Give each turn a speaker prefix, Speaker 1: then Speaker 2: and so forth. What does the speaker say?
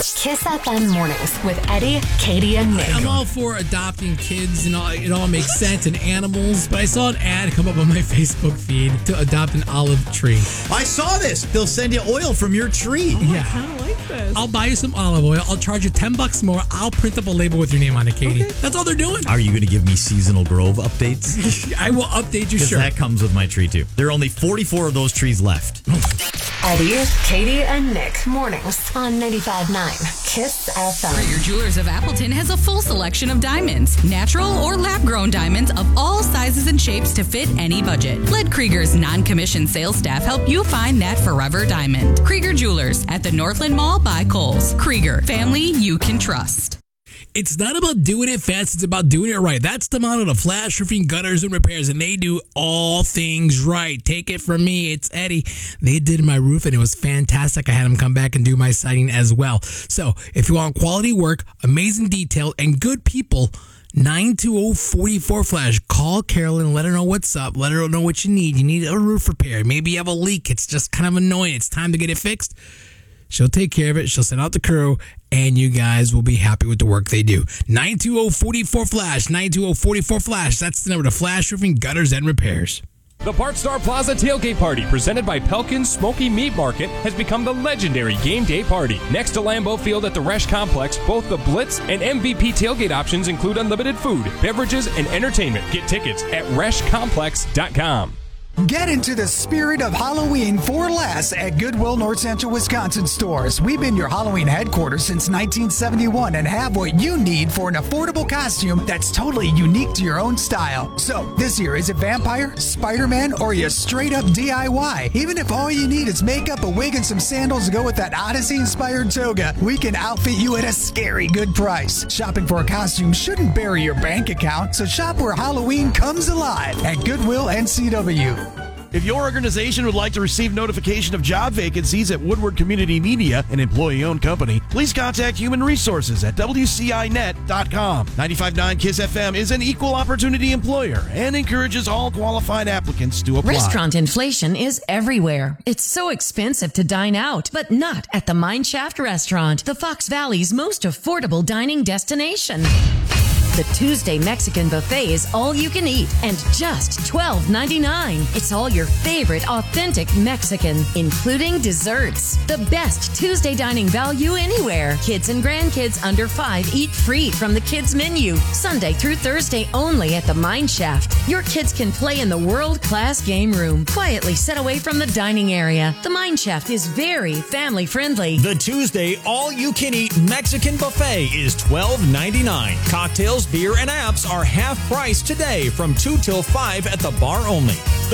Speaker 1: Kiss FM Mornings with Eddie, Katie, and Nick.
Speaker 2: I'm all for adopting kids and all. It all makes sense, and animals. But I saw an ad come up on my Facebook feed to adopt an olive tree.
Speaker 3: I saw this. They'll send you oil from your tree.
Speaker 2: Yeah.
Speaker 4: I kind of like this.
Speaker 2: I'll buy you some olive oil. I'll charge you $10 more. I'll print up a label with your name on it, Katie.
Speaker 4: Okay.
Speaker 2: That's all they're doing.
Speaker 3: Are you going to give me Seasonal Grove updates?
Speaker 2: I will update you,
Speaker 3: Because
Speaker 2: sure.
Speaker 3: that comes with my tree, too. There are only 44 of those trees left.
Speaker 1: Eddie, Katie, and Nick. Mornings on 95.9 Kiss FM.
Speaker 5: Krieger Jewelers of Appleton has a full selection of diamonds, natural or lab-grown diamonds of all sizes and shapes to fit any budget. Let Krieger's non-commissioned sales staff help you find that forever diamond. Krieger Jewelers at the Northland Mall by Kohl's. Krieger, family you can trust.
Speaker 2: It's not about doing it fast, it's about doing it right. That's the motto of Flash Roofing, Gutters, and Repairs, and they do all things right. Take it from me, it's Eddie. They did my roof, and it was fantastic. I had them come back and do my siding as well. So, if you want quality work, amazing detail, and good people, 920-44-FLASH. Call Carolyn, let her know what's up, let her know what you need. You need a roof repair, maybe you have a leak, it's just kind of annoying. It's time to get it fixed. She'll take care of it. She'll send out the crew, and you guys will be happy with the work they do. 920-44-FLASH. 920-44-FLASH. That's the number to Flash Roofing, Gutters, and Repairs.
Speaker 6: The Park Star Plaza Tailgate Party, presented by Pelkin's Smoky Meat Market, has become the legendary game day party. Next to Lambeau Field at the Resch Complex, both the Blitz and MVP tailgate options include unlimited food, beverages, and entertainment. Get tickets at ReschComplex.com.
Speaker 7: Get into the spirit of Halloween for less at Goodwill North Central Wisconsin stores. We've been your Halloween headquarters since 1971 and have what you need for an affordable costume that's totally unique to your own style. So, this year, is it vampire, Spider-Man, or are you straight up DIY? Even if all you need is makeup, a wig, and some sandals to go with that Odyssey-inspired toga, we can outfit you at a scary good price. Shopping for a costume shouldn't bury your bank account, so shop where Halloween comes alive at Goodwill NCW.
Speaker 8: If your organization would like to receive notification of job vacancies at Woodward Community Media, an employee-owned company, please contact Human Resources at WCINet.com. 95.9 KISS FM is an equal opportunity employer and encourages all qualified applicants to apply.
Speaker 9: Restaurant inflation is everywhere. It's so expensive to dine out, but not at the Mine Shaft Restaurant, the Fox Valley's most affordable dining destination. The Tuesday Mexican buffet is all you can eat and just $12.99. It's all your favorite authentic Mexican, including desserts. The best Tuesday dining value anywhere. Kids and grandkids under 5 eat free from the kids menu. Sunday through Thursday only at the Mine Shaft. Your kids can play in the world-class game room, quietly set away from the dining area. The Mine Shaft is very family friendly.
Speaker 10: The Tuesday all-you-can-eat Mexican buffet is $12.99. Cocktails, beer, and apps are half price today from 2 till 5 at the bar only.